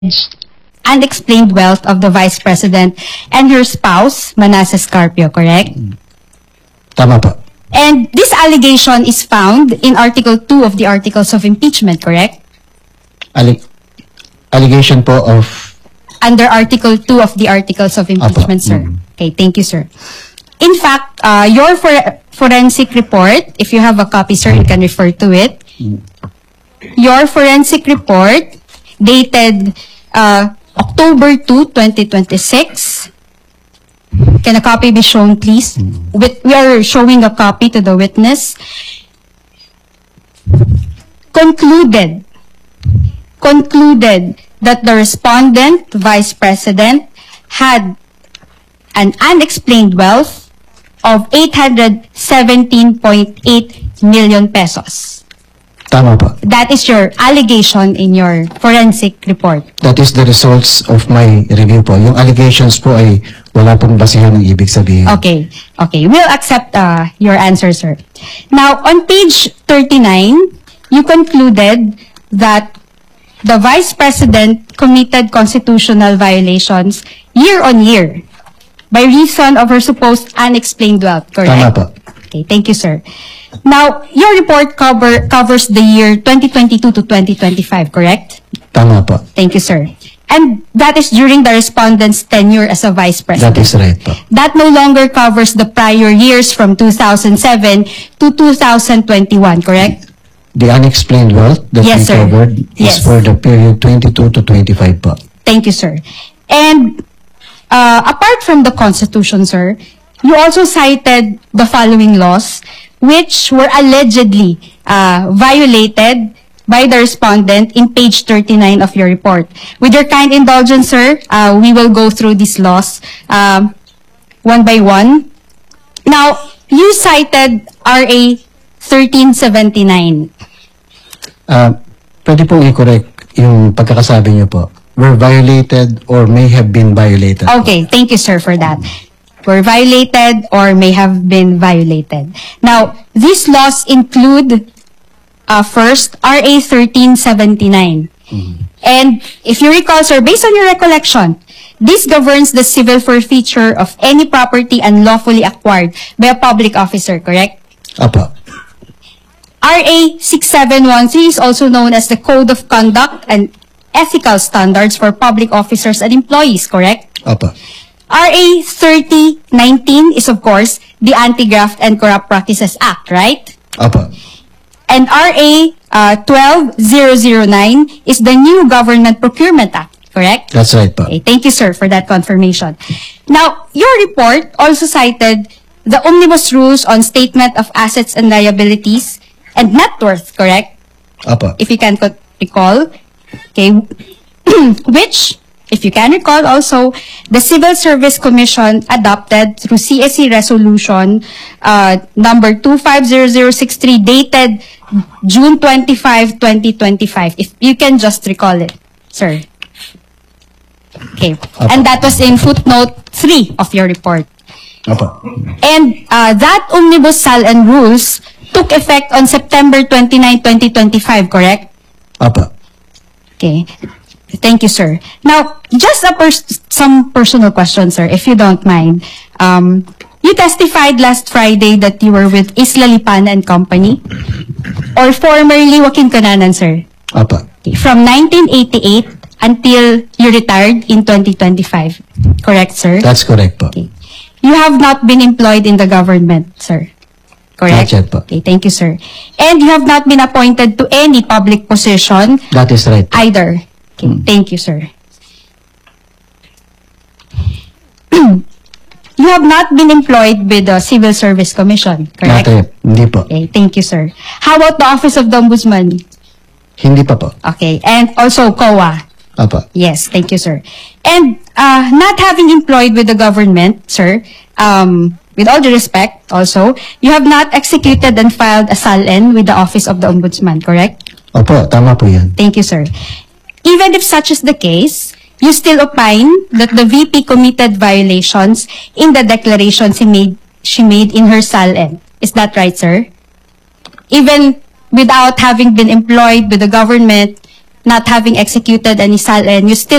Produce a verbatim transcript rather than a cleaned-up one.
unexplained wealth of the Vice President and her spouse, Manasseh Carpio, correct? Tama po. And this allegation is found in Article two of the Articles of Impeachment, correct? Alleg allegation po of... Under Article two of the Articles of Impeachment, Apo. sir. Mm. Okay, thank you, sir. In fact, uh, your for forensic report, if you have a copy, sir, you can refer to it. Your forensic report, dated uh, October second, twenty twenty-six. Can a copy be shown, please? With, we are showing a copy to the witness. Concluded, concluded that the respondent, Vice President, had an unexplained wealth of eight hundred seventeen point eight million pesos. Tama po. That is your allegation in your forensic report. That is the results of my review po. Yung allegations po ay wala pong basihan ng ibig sabihin. Okay. Okay. We'll accept uh, your answer, sir. Now, on page thirty-nine, you concluded that the Vice President committed constitutional violations year on year by reason of her supposed unexplained wealth, correct? Tama po. Okay, thank you, sir. Now, your report cover covers the year twenty twenty-two to twenty twenty-five, correct? Tama po. Thank you, sir. And that is during the respondent's tenure as a vice president. That is right po. That no longer covers the prior years from two thousand seven to two thousand twenty-one, correct? The unexplained wealth that Yes, we sir. covered Yes. is for the period twenty-two to twenty-five po. Thank you, sir. And uh, apart from the Constitution, sir, you also cited the following laws which were allegedly uh, violated by the respondent in page thirty-nine of your report. With your kind indulgence, sir, uh, we will go through these laws um, one by one. Now, you cited R A thirteen seventy-nine. Uh, pwede pong i-correct yung pagkakasabi niyo po. Were violated or may have been violated. Okay, thank you, sir, for that. Were violated or may have been violated. Now, these laws include, uh, first, R A thirteen seventy-nine. Mm-hmm. And if you recall, sir, based on your recollection, this governs the civil forfeiture of any property unlawfully acquired by a public officer, correct? Apo. R A sixty-seven thirteen is also known as the Code of Conduct and Ethical Standards for Public Officers and Employees, correct? Apo. R A thirty nineteen is, of course, the Anti-Graft and Corrupt Practices Act, right? Apo. And R A uh, twelve thousand nine is the new Government Procurement Act, correct? That's right po. Okay, thank you, sir, for that confirmation. Now, your report also cited the Omnibus Rules on Statement of Assets and Liabilities and Net Worth, correct? Apo. If you can co- recall. Okay, which, if you can recall also, the Civil Service Commission adopted through C S C Resolution uh, number two five zero zero six three dated June twenty-fifth, twenty twenty-five. If you can just recall it, sir. Okay, and that was in footnote three of your report. Apo. And uh, that Omnibus S A L and rules took effect on September twenty-ninth, twenty twenty-five, correct? Apo. Okay. Thank you, sir. Now, just a pers some personal question, sir, if you don't mind. Um, you testified last Friday that you were with Isla Lipana and Company, or formerly Joaquin Cunanan, sir. Apo. Okay. From nineteen eighty-eight until you retired in twenty twenty-five. Correct, sir? That's correct po. Okay. You have not been employed in the government, sir. Correct? Not yet po. Okay, thank you, sir. And you have not been appointed to any public position That is right po. either. Okay, Hmm. thank you, sir. You have not been employed with the Civil Service Commission, Not correct? yet. Hindi po. Okay, thank you, sir. How about the Office of the Ombudsman? Hindi pa po. Okay, and also C O A. Apo. Yes, thank you, sir. And uh, not having employed with the government, sir, um, with all due respect, also, you have not executed and filed a S A L N with the Office of the Ombudsman, correct? Opo, tama po yan. Thank you, sir. Even if such is the case, you still opine that the V P committed violations in the declarations she made, she made in her S A L N. Is that right, sir? Even without having been employed with the government, not having executed any sal and you still